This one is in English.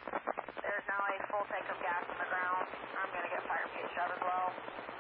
There's now a full tank of gas in the ground. I'm going to get fire page out as well.